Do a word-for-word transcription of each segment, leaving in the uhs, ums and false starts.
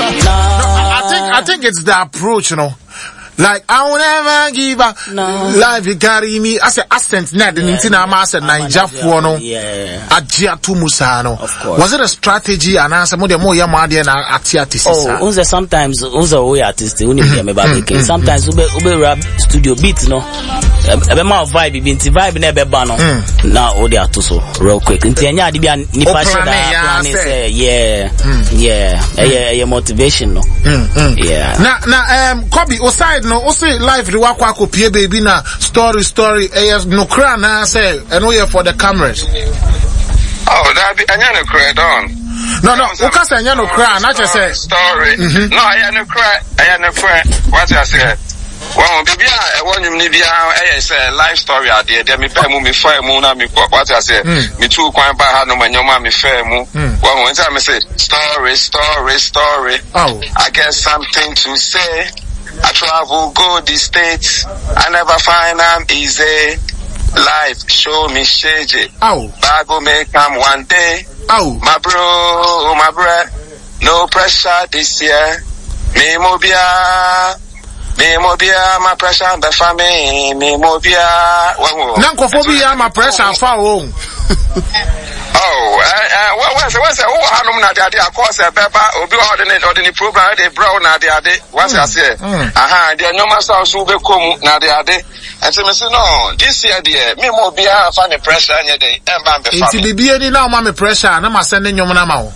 I think I think it's the approach, you know. Like I will never give up. No. Life you carry me as an assistant. Now the Nintina Master Ninja Fuano. Yeah. Ajia Tumusano. Of course. Was it a strategy and answer more more Yamadi and Atiatis? Oh, unze sometimes unze we artist uni be me baby. Sometimes ube ube rap studio beat no. Ebe ma vibe bi nti vibe na ebe ba no. Na o dey atoso real quick. Nti enya ade bia nipa should plan say yeah. Yeah. Eh motivation no. Yeah. Na na um Kobe aside no o say life the wa kwa kopie baby na story story eh no cry na say and we for the cameras. Oh, that be anya no cry don. No no, o ka say anya no cry na say story. No, anya no cry, anya no cry. What I say? Well, baby, I want you to be a say life story idea. There me pay mu me fair mu na me what I say. Me too kwan ba ha no manyoma me fair mu. Well, when time me say story, story, story. Oh, I get something to say. I travel, go the states. I never find I'm easy. Life show me shade. Oh, Bago may come one day. Oh, my bro, my bro. No pressure this year. Me mobia. Me mobia, my pressure the family. Me mobia. Nankophobia, my pressure far home. Oh, uh, what was it? What's it? Oh, I don't know that of course, a pepper, or be ordinary, ordinary program, they brown now, they are they. What's I say? Aha, they are no master of Sube Kum, now they are they. And so, Mister No, this year, dear, me more be a funny pressure, and yet they am the family. It's be any now, mammy pressure, and I'm sending your manamo.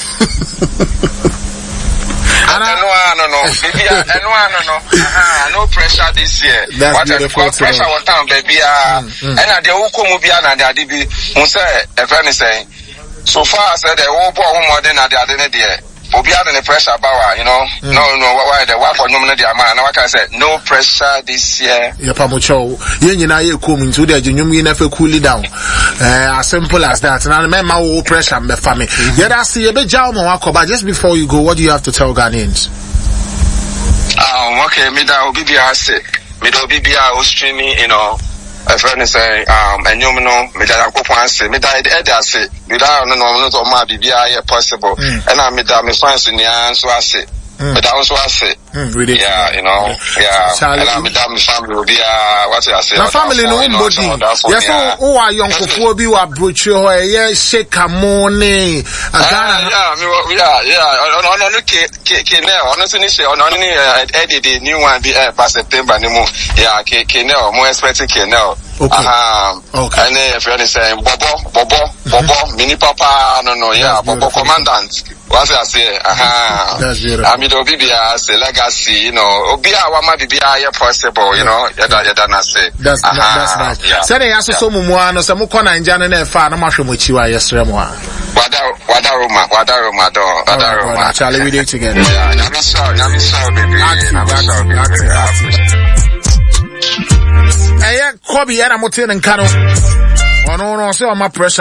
No, no, no, baby, no, no, no, aha, no pressure this year. That's what beautiful. What pressure was down, baby, ah, and at the Ukumubia and the Adibi, who say, if anything, so far I said, they won't pour more than at the other day. For beyond the pressure about, you know, mm. no, no, why the wife for nominate the man, what I said, no pressure this year. Yapamucho, yen na ye come into the junium never cool it down. Uh, as simple as that. And I remember my pressure, my family. Yet I see a bit jam on but just before you go, what do you have to tell Ghanaians? Um, okay, me da obi bia say, me da obi bia o streaming, you know. A friend is saying, um, and you know, me da go point say, me da e say, me da no no no ma bibia possible. And I me da me fans in the answer I say. But I also say, yeah, you know, yeah. And I me da me family will be uh what I say. My family no body. Yes, oh, are young for be wa broach or yeah, shake a morning. Yeah, yeah, yeah. On on ke ke now, honestly say on only edit the new one be uh by September no more. Yeah, ke ke now, more expecting ke now. Okay. Uh-huh. Okay. And then if you're saying Bobo, Bobo, Bobo, mini papa, no, no, yeah, Bobo commandant. What's I say? Uh-huh. That's beautiful. I mean, Obibia, say legacy, you know, Obia, Wama Bibia, yeah, possible, you know, yada, yada, na say. That's, uh-huh. That's nice. Yeah. Say, I saw some more, some more corner in January, fan, I'm not sure what you are, yes, Remo. Wadaruma, Wadaruma, do, Wadaruma. Charlie, we did together. Yeah, Yami saw, Yami saw, baby. Yami saw, Kobe, and I'm not telling Kano. Oh, no, no, so I'm a pressure.